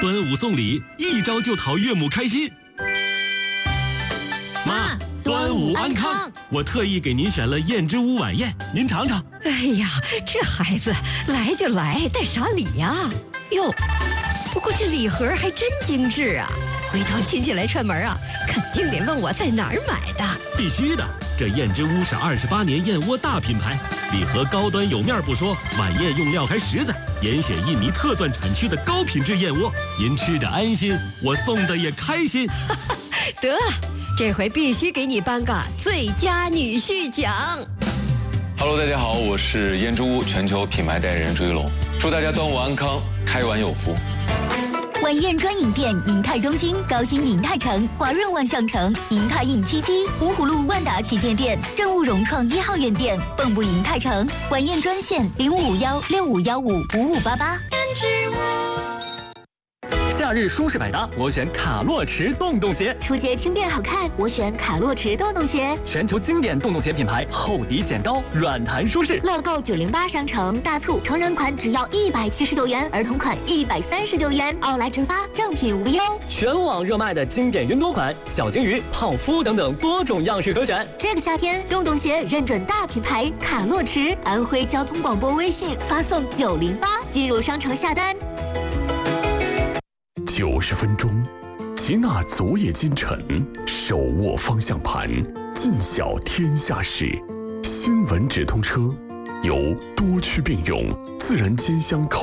端午送礼，一招就讨岳母开心。妈，端午安康！我特意给您选了燕之屋晚宴，您尝尝。 哎呀，这孩子来就来，带啥礼呀？哟，不过这礼盒还真精致啊！回头亲戚来串门啊，肯定得问我在哪儿买的。 必须的，这燕之屋是28年燕窝大品牌，礼盒高端有面不说，晚宴用料还实在，严选印尼特钻产区的高品质燕窝，您吃着安心，我送的也开心。 得，这回必须给你颁个最佳女婿奖。 Hello， 大家好，我是燕之屋全球品牌代言人朱一龙，祝大家端午安康，开碗有福。 晚宴专营店：银泰中心、高新银泰城、华润万象城、银泰印77、芜湖路万达旗舰店、正物融创1号院店、蚌埠银泰城。晚宴专线0551655588。 夏日舒适百搭，我选卡洛驰洞洞鞋。 初阶轻便好看，我选卡洛驰洞洞鞋。 全球经典洞洞鞋品牌，厚底显高，软弹舒适。 乐购908商城大促，成人款只要179元，儿童款139元，奥莱直发，正品无忧。 全网热卖的经典云朵款、小金鱼、泡芙等等多种样式可选。 这个夏天，洞洞鞋认准大品牌卡洛驰，安徽交通广播微信发送908进入商城下单。 90分钟，吉娜昨夜今晨，手握方向盘，尽晓天下事。新闻直通车，由多区并用自然煎香口